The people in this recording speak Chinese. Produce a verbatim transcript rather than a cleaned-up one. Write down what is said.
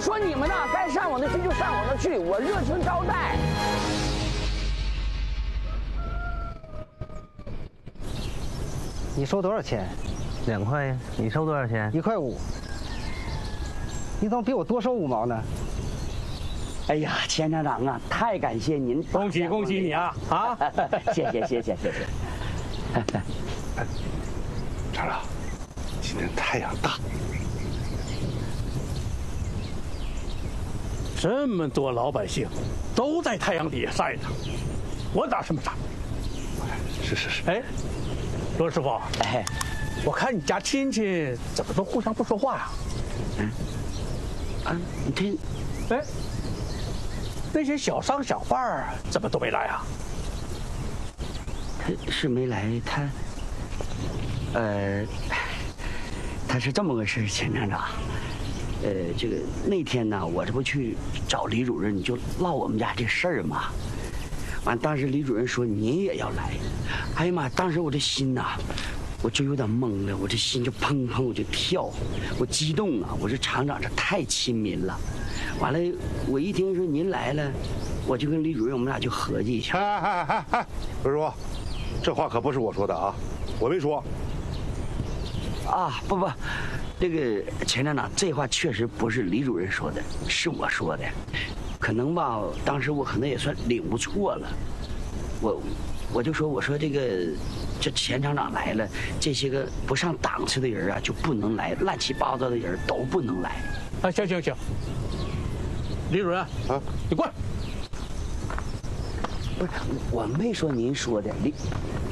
说你们呢，该上我的去就上我的去，我热情招待。 你收多少钱？ 两块呀。你收多少钱？ 一块五。你怎么比我多收五毛呢？ 哎呀，钱厂长啊，太感谢您！ 恭喜恭喜你啊！啊， 谢谢谢谢谢谢。 厂长，今天太阳大。 这么多老百姓都在太阳底下晒着，我打什么仗？ 是是是。 哎，罗师傅， 哎， 我看你家亲戚怎么都互相不说话呀？ 嗯，啊，你听， 哎，那些小商小贩儿怎么都没来啊？ 他是没来，他，呃，他是这么个事，钱厂长。 呃，这个那天呢，我这不去找李主任，就唠我们家这事儿嘛。完，当时李主任说您也要来，哎呀妈，当时我这心呐，我就有点懵了，我这心就砰砰我就跳，我激动啊！我说厂长这太亲民了。完了，我一听说您来了，我就跟李主任我们俩就合计一下。 哎哎哎哎哎，罗师傅，这话可不是我说的啊，我没说。 啊，不不。 这个钱厂长，这话确实不是李主任说的，是我说的。可能吧，当时我可能也算领悟错了。我，我就说，我说这个，这钱厂长来了，这些个不上档次的人啊就不能来，乱七八糟的人都不能来。 啊，行行行，李主任啊，你过来。 不是，我没说您说的，李